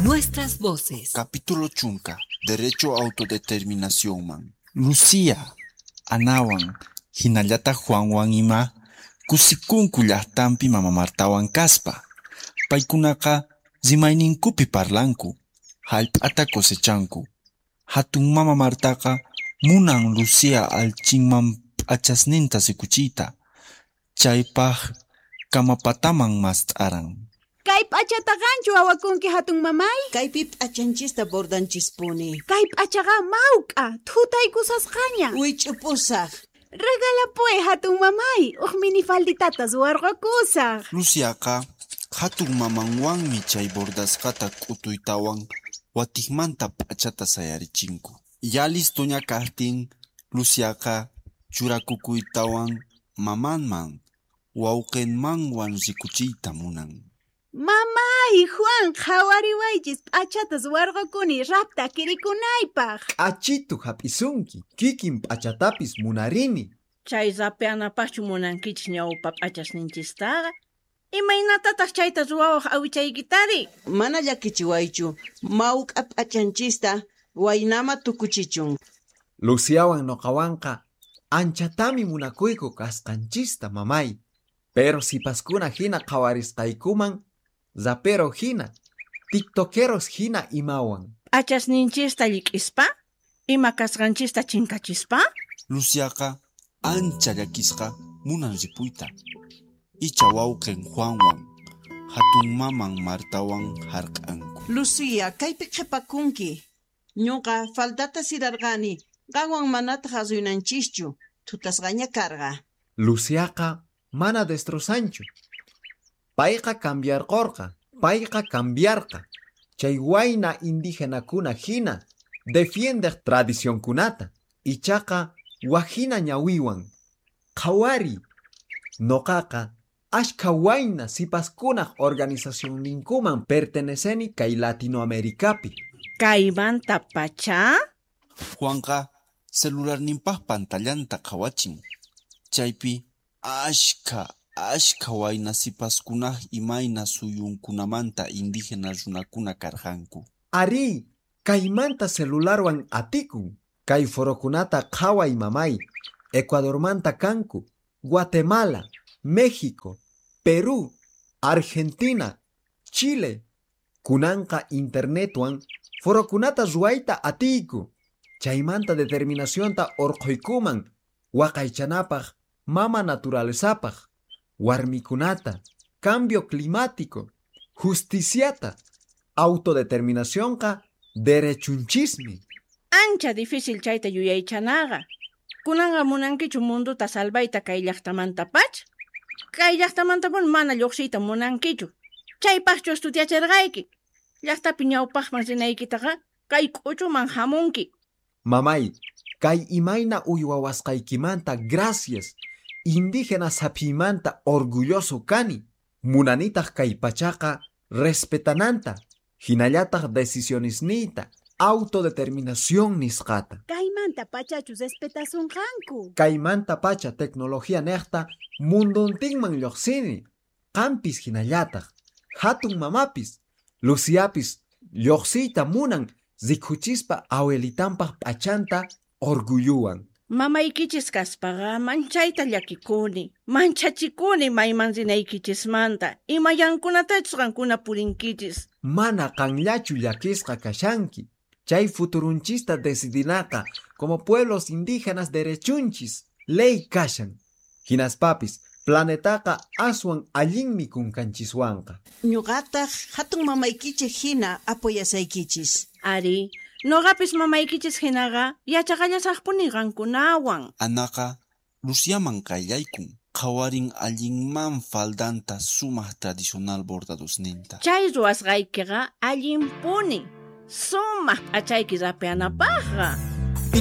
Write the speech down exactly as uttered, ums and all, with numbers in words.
Nuestras voces. Capítulo chunka. Derecho a autodeterminación man. Lucía, anawan, hinallata Juanwan ima, kusikunku llaqtanpi mama Martawan kaspa. Paykunaqa rimayninkupi parlanku, hallp'ata cosechanku. Hatun mama Martaqa munan Lucía alchinman p'achasninta sikuchiyta. Chaypaq kamapataman mast'aran. Kay p'achata qanchu awakunki hatun mamay? Kaypi p'achanchista bordanchispuni. Kay p'achaqa mawk'a, thutaykusasqaña. Huich'upusaq. Regalapuy hatun mamay, uq minifalditatas warqakusaq. Luciaqa hatun mamanwanmi chay bordasqata k'utuytawan watikmanta p'achata sayarichinku. Ya listoña kartin, Luciaqa churakukuytawan mamanman wawqinmanwan rikuchiyta munan. Mamay, Juan, qhawariwaychis p'achatas warqakuni rapta kirikunaypaq. Achitu hap'isunki, kikin p'achatapis munarini. Chay sapeanapaqchu munankichis ñawpa p'achasninchistaqa. Imaynatataq chayta ruwawaq awichaykitari. Mana llakichiwaychu, mawk'a p'achanchista waynama tukuchichun. Luciawan noqawanqa anchatami munakuyku kasqanchista mamay. Pero sipaskuna hina qhawarisqaykuman, zapero hina, tiktokeros hina imawan. P'achasninchista llik'ispa? Ima kasqanchista chinkachispa? Luciaqa ancha llakisqa munan ripuyta. Icha wawqin Juanwan hatun maman Martawan hark'anku. Lucía, kaypi qhipakunki. Ñuqa faldata sirarqani, qanwan manataq asunanchischu, tutasqaña karqa. Luciaqa mana destrozanchu. Payqa cambiarqorqa, payqa cambiarqa. Chay wayna indigenakuna hina defiendeq tradicionkunata. Ichaqa wajina ñawiwan. Qhawari, noqaqa ashka wayna sipaskunaq organización ninkuman perteneceni kay Latinoamericapi. Kaymanta pacha? Juanqa celularninpaq pantallanta qhawachin. Chaypi ashka, ashka wayna sipaskunaq imayna suyunkunamanta indígena runakuna karqanku. Ari, kaymanta celularwan atikun. Kay forokunata qhaway mamay. Ecuadormanta kanku, Guatemala, México, Perú, Argentina, Chile. Kunanqa internetwan forokunata ruwayta atiku. Chaymanta determinacionta orquykuman waqaychanapaq mama naturalezapaq, warmikunata, cambio climático, justiciata, autodeterminacionqa derechunchismi. Ancha difícil chayta yuyaychanaqa. Kunanqa munankichu munduta salvayta kay llaqtamanta pach? Kay llaqtamantapun mana lluqsiyta munankichu. Chaypaqchu estudiachirqayki. Llaqtapi ñawpaqman rinaykitaqa kay k'uchuman hamunki. Mamay, kay imayna uywawasqaykimanta gracias. Indígena sapimanta orgulloso kani. Munanitaq kay pachaqa respetananta. Hinallataq decisionisniyta, autodeterminación nisqata. Kaymanta pachachus respetasunqanku. Kaymanta pacha tecnología neqta munduntinman lluqsini. Qampis hinallataq. Hatun mamapis, Luciapis lluqsiyta munan rikhuchispa awelitanpaq p'achanta orgulluwan. Mamaykichis kaspaqa manchayta llakikuni, manchachikuni mayman rinaykichismanta, imayankunatachus qankuna purinkichis. Mana qanllachu llakisqa kashanki. Chay futurunchista decidinaqa como pueblos indígenas derechunchis, ley kashan. Hinaspapis, planetaqa aswan allinmi kunkanchiswanqa. Ñuqataq hatun mamaykichis hina apoyasaykichis. Ari, noqapis mamaykichis hinaqa yachaqallasaqpuni qankunawan. Anaqa Luciaman qallaykun. Qhawarin allinman faldanta sumaq tradicional bordadosninta. Chay ruwasqaykiqa allinpuni. Sumaq p'achayki rapianapaqqa.